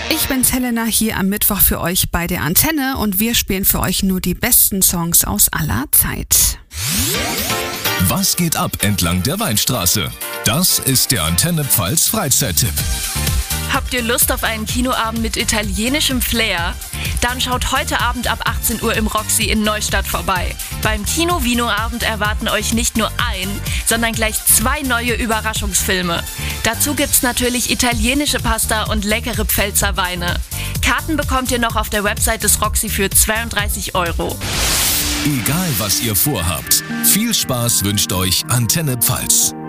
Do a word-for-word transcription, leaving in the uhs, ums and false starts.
Ich bin's Helena, hier am Mittwoch für euch bei der Antenne und wir spielen für euch nur die besten Songs aus aller Zeit. Was geht ab entlang der Weinstraße? Das ist der Antenne Pfalz Freizeittipp. Habt ihr Lust auf einen Kinoabend mit italienischem Flair? Dann schaut heute Abend ab achtzehn Uhr im Roxy in Neustadt vorbei. Beim Kino-Vino-Abend erwarten euch nicht nur ein, sondern gleich zwei neue Überraschungsfilme. Dazu gibt's natürlich italienische Pasta und leckere Pfälzer Weine. Karten bekommt ihr noch auf der Website des Roxy für zweiunddreißig Euro. Egal was ihr vorhabt, viel Spaß wünscht euch Antenne Pfalz.